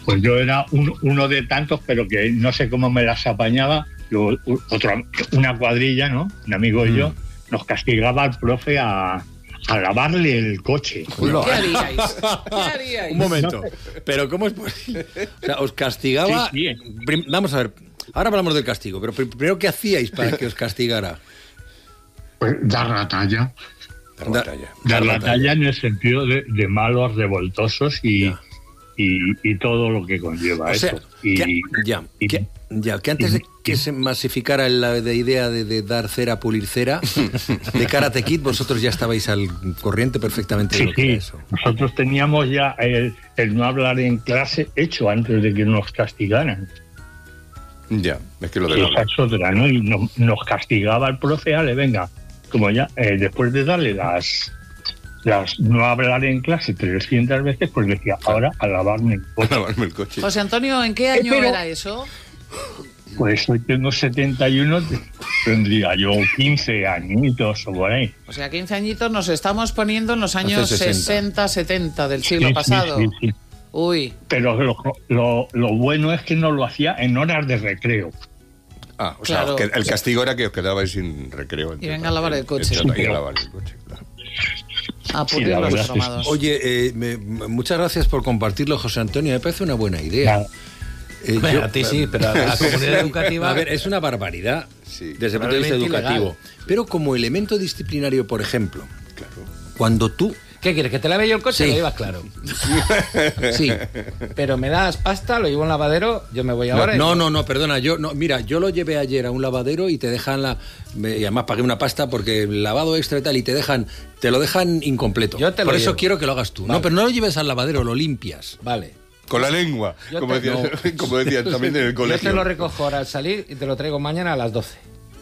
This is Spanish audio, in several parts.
Pues yo era uno de tantos, pero que no sé cómo me las apañaba. Luego, una cuadrilla, ¿no? Un amigo y yo, nos castigaba al profe a lavarle el coche. ¿Qué haríais? Un momento. ¿Pero cómo es posible? O sea, os castigaba... Sí. Vamos a ver, ahora hablamos del castigo, pero primero, ¿qué hacíais para que os castigara? Pues dar la talla. Dar la talla en el sentido de malos, revoltosos y todo lo que conlleva eso. Que antes de que se masificara la idea de dar cera, pulir cera, de Karate Kid, vosotros ya estabais al corriente perfectamente de lo que era eso. Nosotros teníamos ya el no hablar en clase hecho antes de que nos castigaran. Ya, es que lo de esa es otra, ¿no? Y nos castigaba el profe, venga, como ya, después de darle las no hablar en clase 300 veces, pues decía, ahora a lavarme el coche. José Antonio, ¿en qué año era eso? Pues hoy tengo 71, tendría yo 15 añitos o por ahí. O sea, 15 añitos nos estamos poniendo en los años 60, 70 del siglo pasado. Sí. Uy. Pero lo bueno es que no lo hacía en horas de recreo. O sea, que el castigo era que os quedabais sin recreo. Y venga a lavar el coche. Y a lavar el coche, claro. A pulir los tramados. Oye, muchas gracias por compartirlo, José Antonio. Me parece una buena idea. A ti sí, pero a la comunidad educativa... A ver, es una barbaridad desde el punto de vista educativo. Ilegal. Pero como elemento disciplinario, por ejemplo, cuando tú... ¿Qué quieres? ¿Que te lave yo el coche? Lo llevas claro. Sí. Pero me das pasta, lo llevo a un lavadero, yo me voy ahora... No, perdona. Mira, yo lo llevé ayer a un lavadero y te dejan y además pagué una pasta porque el lavado extra y tal, y te lo dejan incompleto. Por eso quiero que lo hagas tú. Vale. No, pero no lo lleves al lavadero, lo limpias. Vale. Con la lengua, como decían también en el colegio. Yo te lo recojo ahora al salir y te lo traigo mañana a las 12.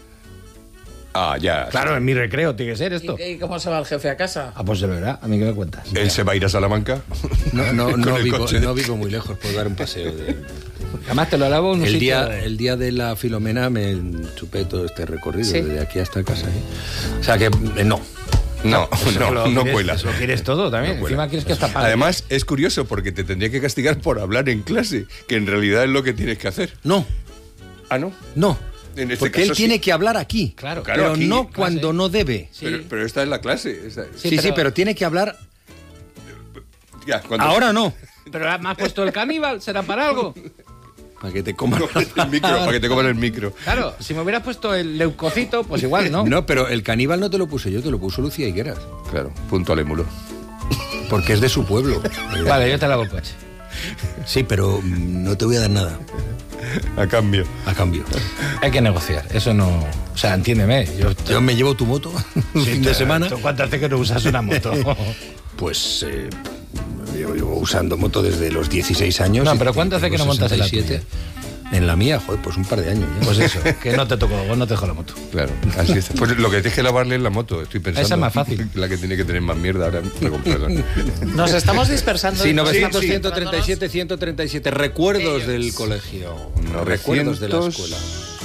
Ya. Claro, en mi recreo tiene que ser esto. ¿Y cómo se va el jefe a casa? Pues de verdad, ¿a mí qué me cuentas? ¿Él se va a ir a Salamanca? No vivo muy lejos, puedo dar un paseo. Además te lo lavo en un sitio... El día de la Filomena me chupé todo este recorrido, desde aquí hasta casa. O sea que no cuela. Lo quieres todo también. No encima quieres que está padre. Además, es curioso porque te tendría que castigar por hablar en clase, que en realidad es lo que tienes que hacer. No. ¿No? No. Porque él tiene que hablar aquí. Claro, pero aquí, no cuando no debe. Sí. Pero esta es la clase. Sí, pero tiene que hablar... Ahora no. Pero me has puesto el caníbal, ¿será para algo? Para que te coman el micro. Claro, si me hubieras puesto el leucocito, pues igual, ¿no? No, pero el caníbal no te lo puse yo, te lo puso Lucía Higueras. Claro, punto al émulo. Porque es de su pueblo. Vale, yo te lavo el coche. Sí, pero no te voy a dar nada. A cambio. Hay que negociar, eso no... O sea, entiéndeme. Yo me llevo tu moto un fin de semana. ¿Cuánto hace que no usas una moto? Pues... llevo usando moto desde los 16 años. No, pero ¿cuánto hace que no montas en la tuya? En la mía, pues un par de años ya. Pues eso, que no te tocó, vos no te dejó la moto. Claro, así es. Pues lo que tienes que lavarle es la moto, estoy pensando. Esa es más fácil. La que tiene que tener más mierda ahora, perdón. Nos estamos dispersando. Sí, 137, recuerdos del colegio. Recuerdos de la escuela.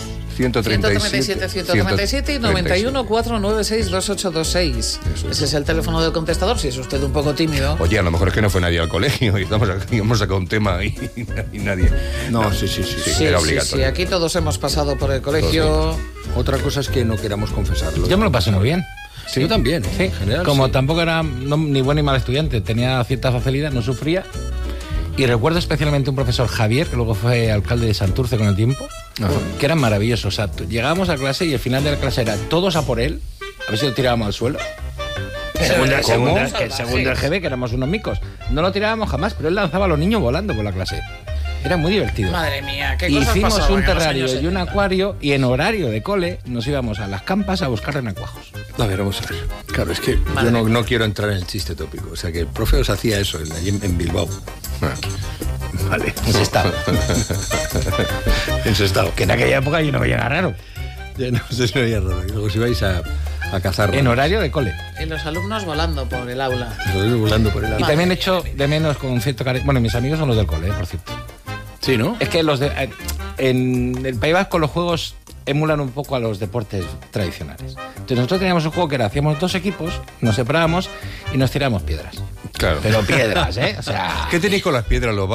137 y 91 496 2826. Ese es el teléfono del contestador, si es usted un poco tímido. Oye, a lo mejor es que no fue nadie al colegio y hemos sacado un tema y nadie. No, sí, era obligatorio. Sí, aquí todos hemos pasado por el colegio. Otra cosa es que no queramos confesarlo. Yo me lo pasé muy bien. Sí, yo también, sí. En general. Como tampoco era ni buen ni mal estudiante, tenía cierta facilidad, no sufría. Y recuerdo especialmente un profesor, Javier, que luego fue alcalde de Santurce con el tiempo, que eran maravillosos. O sea, llegábamos a clase y el final de la clase era todos a por él, a ver si lo tirábamos al suelo. Según el GB, que éramos unos micos. No lo tirábamos jamás, pero él lanzaba a los niños volando por la clase. Era muy divertido. Madre mía, qué cosas hicimos pasaban un terrario y un acuario y en horario de cole nos íbamos a las campas a buscar renacuajos. A ver, vamos a ver. Claro, es que yo no quiero entrar en el chiste tópico. O sea, que el profe os hacía eso allí en Bilbao. Vale, ensestado. Ensestado. Que en aquella época yo no veía nada raro. Ya no se veía raro. Luego si vais a cazar. En horario de cole. Y los alumnos volando por el aula. Y también echo de menos con cierto cariño. Bueno, mis amigos son los del cole, por cierto. Sí, ¿no? Es que en el País Vasco los juegos emulan un poco a los deportes tradicionales. Entonces nosotros teníamos un juego que hacíamos 2 equipos, nos separábamos y nos tirábamos piedras. Claro. Pero piedras, ¿eh? O sea... ¿Qué tenéis con las piedras los